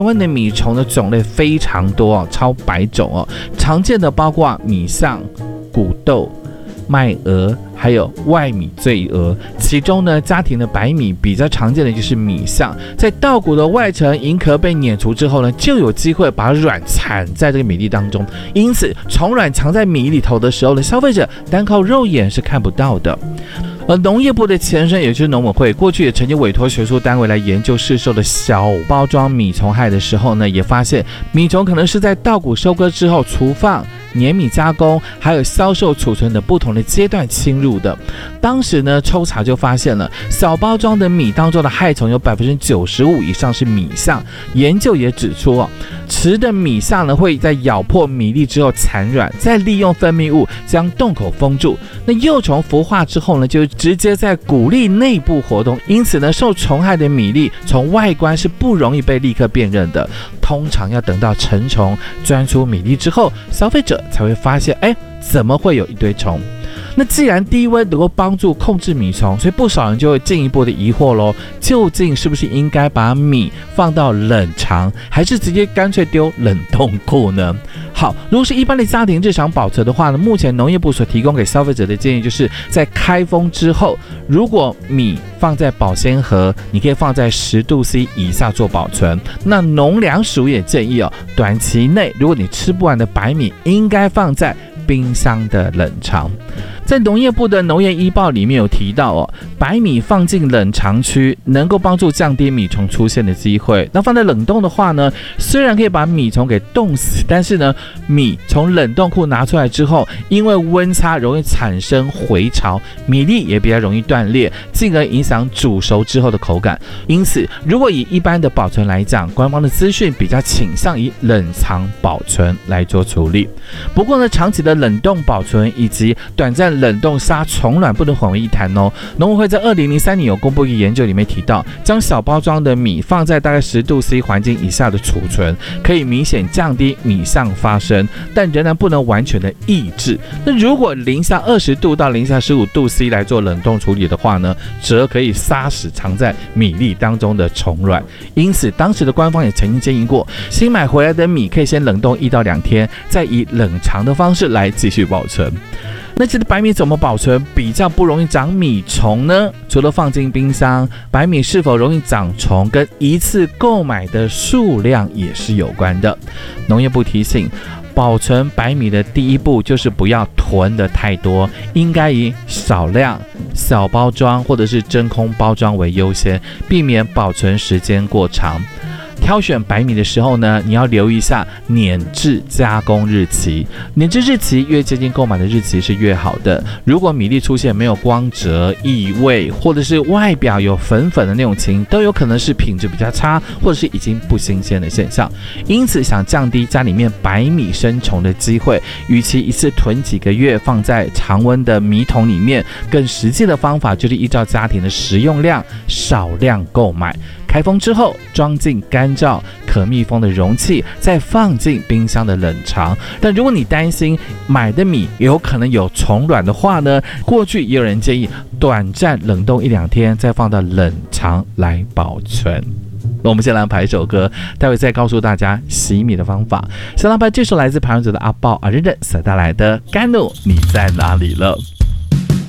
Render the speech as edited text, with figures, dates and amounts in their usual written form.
台湾的米虫的种类非常多哦，超100种哦。常见的包括米丧、谷豆、麦蛾，还有外米醉蛾。其中呢，家庭的白米比较常见的就是米丧，在稻谷的外层银壳被碾除之后呢，就有机会把卵产在这个米粒当中。因此，虫卵藏在米里头的时候呢，消费者单靠肉眼是看不到的。而农业部的前身，也就是农委会，过去也曾经委托学术单位来研究市售的小包装米虫害的时候呢，也发现米虫可能是在稻谷收割之后储放、碾米加工，还有销售储存的不同的阶段侵入的。当时呢，抽查就发现了小包装的米当中的害虫有95%以上是米丧。研究也指出雌的米丧呢会在咬破米粒之后产卵，再利用分泌物将洞口封住。那幼虫孵化之后呢，就直接在谷粒内部活动，因此呢，受虫害的米粒从外观是不容易被立刻辨认的。通常要等到成虫钻出米粒之后，消费者才会发现，怎么会有一堆虫？那既然低温能够帮助控制米虫，所以不少人就会进一步的疑惑咯，究竟是不是应该把米放到冷藏，还是直接干脆丢冷冻库呢？好，如果是一般的家庭日常保存的话呢，目前农业部所提供给消费者的建议就是在开封之后，如果米放在保鲜盒，你可以放在10°C 以下做保存。那农粮署也建议短期内如果你吃不完的白米，应该放在冰箱的冷藏。在农业部的农业医报里面有提到白米放进冷藏区能够帮助降低米虫出现的机会。那放在冷冻的话呢，虽然可以把米虫给冻死，但是呢，米从冷冻库拿出来之后，因为温差容易产生回潮，米粒也比较容易断裂，进而影响煮熟之后的口感。因此，如果以一般的保存来讲，官方的资讯比较倾向以冷藏保存来做处理。不过呢，长期的冷冻保存以及短暂冷冻杀虫卵不能混为一谈哦。农委会在2003年有公布一个研究，里面提到，将小包装的米放在大概10°C 环境以下的储存，可以明显降低米丧发生，但仍然不能完全的抑制。那如果-20°到-15°C 来做冷冻处理的话呢，则可以杀死藏在米粒当中的虫卵。因此，当时的官方也曾经建议过，新买回来的米可以先冷冻1到2天，再以冷藏的方式来继续保存。那这个白米怎么保存比较不容易长米虫呢？除了放进冰箱，白米是否容易长虫跟一次购买的数量也是有关的。农业部提醒，保存白米的第一步就是不要囤的太多，应该以少量、小包装或者是真空包装为优先，避免保存时间过长。挑选白米的时候呢，你要留意一下碾制加工日期。碾制日期越接近购买的日期是越好的。如果米粒出现没有光泽、异味，或者是外表有粉粉的那种情，都有可能是品质比较差，或者是已经不新鲜的现象。因此，想降低家里面白米生虫的机会，与其一次囤几个月放在常温的米桶里面，更实际的方法就是依照家庭的食用量少量购买。开封之后，装进干燥、可密封的容器，再放进冰箱的冷藏。但如果你担心买的米有可能有虫卵的话呢，过去也有人建议短暂冷冻1-2天，再放到冷藏来保存。那我们先来排一首歌，待会再告诉大家洗米的方法。先来排这首来自排湾族的阿豹阿认认所带来的《甘努你在哪里了》。